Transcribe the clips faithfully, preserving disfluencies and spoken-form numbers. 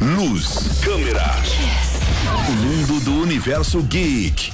Luz, câmera. O mundo do universo geek.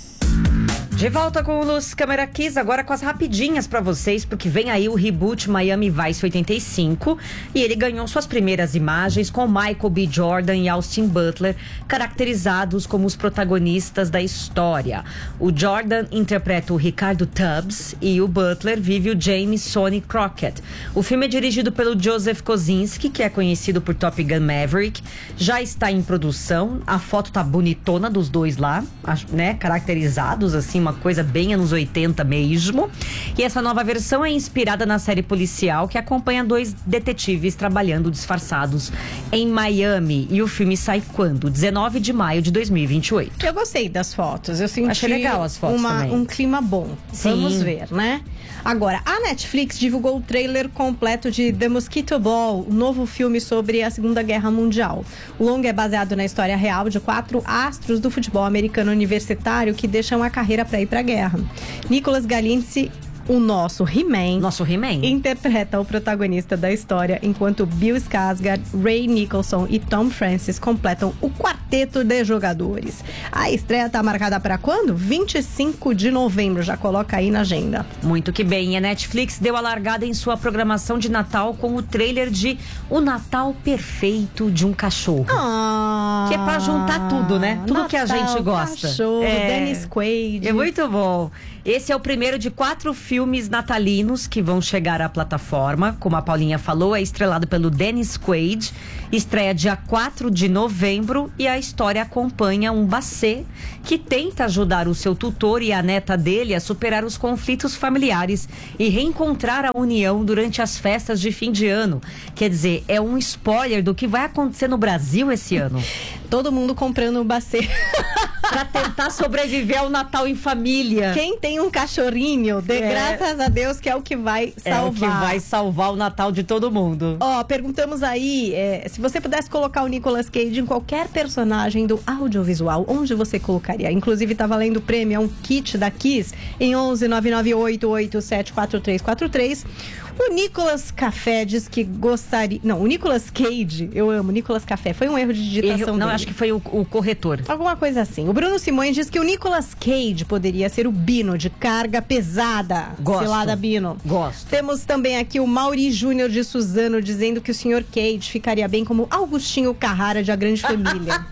De volta com o Luz Câmera Kiss, agora com as rapidinhas pra vocês, porque vem aí o reboot Miami Vice oitenta e cinco e ele ganhou suas primeiras imagens com Michael B. Jordan e Austin Butler, caracterizados como os protagonistas da história. O Jordan interpreta o Ricardo Tubbs e o Butler vive o James Sonny Crockett. O filme é dirigido pelo Joseph Kosinski, que é conhecido por Top Gun Maverick, já está em produção, a foto tá bonitona dos dois lá, né, caracterizados assim, uma coisa bem anos oitenta mesmo. E essa nova versão é inspirada na série policial que acompanha dois detetives trabalhando disfarçados em Miami. E o filme sai quando? dezenove de maio de dois mil e vinte e oito. Eu gostei das fotos. Eu senti Achei legal as fotos uma, também. um clima bom. Sim. Vamos ver, né? Agora, a Netflix divulgou o trailer completo de The Mosquito Ball, um novo filme sobre a Segunda Guerra Mundial. O longa é baseado na história real de quatro astros do futebol americano universitário que deixam a carreira para ir para a guerra. Nicholas Galinci, o nosso He-Man, Nosso He-Man. interpreta o protagonista da história, enquanto Bill Skarsgård, Ray Nicholson e Tom Francis completam o quarteto de jogadores. A estreia tá marcada para quando? vinte e cinco de novembro, já coloca aí na agenda. Muito que bem. A Netflix deu a largada em sua programação de Natal com o trailer de O Natal Perfeito de um Cachorro. Ah, Que é pra juntar tudo, né? Tudo Natal, que a gente gosta. Cachorro, É. Dennis Quaid. É muito bom. Esse é o primeiro de quatro filmes natalinos que vão chegar à plataforma. Como a Paulinha falou, é estrelado pelo Dennis Quaid. Estreia dia quatro de novembro e a história acompanha um bacê que tenta ajudar o seu tutor e a neta dele a superar os conflitos familiares e reencontrar a união durante as festas de fim de ano. Quer dizer, é um spoiler do que vai acontecer no Brasil esse ano. Todo mundo comprando o bacê. Pra tentar sobreviver ao Natal em família. Quem tem um cachorrinho, dê É. graças a Deus que é o que vai É o que salvar. vai salvar o Natal de todo mundo. Ó, perguntamos aí, é, se você pudesse colocar o Nicolas Cage em qualquer personagem do audiovisual, onde você colocaria? Inclusive, tá valendo o prêmio, é um kit da Kiss, em onze nove nove oito oito sete quatro três quatro três. O Nicolas Café diz que gostaria... Não, o Nicolas Cage, eu amo, Nicolas Café, foi um erro de digitação Erro, não, dele. acho que foi o, o corretor. Alguma coisa assim. O Bruno Simões diz que o Nicolas Cage poderia ser o Bino de carga pesada. Gosto. Cilada, Bino. Gosto. Temos também aqui o Mauri Júnior de Suzano dizendo que o senhor Cage ficaria bem como Augustinho Carrara de A Grande Família.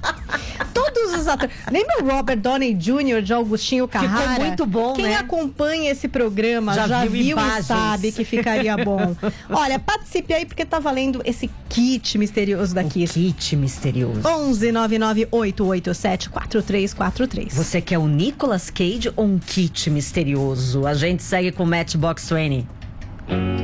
Todos os atores. Lembra o Robert Downey Júnior de Augustinho Carrara? Ficou muito bom, Quem né? acompanha esse programa já, Já viu, viu e imagens. sabe que ficaria bom. Olha, participe aí porque tá valendo esse kit misterioso da Kiss. Kit misterioso. onze nove nove oito oito sete quatro três quatro três. Você quer o Nicolas Cage ou um kit misterioso? A gente segue com Matchbox vinte.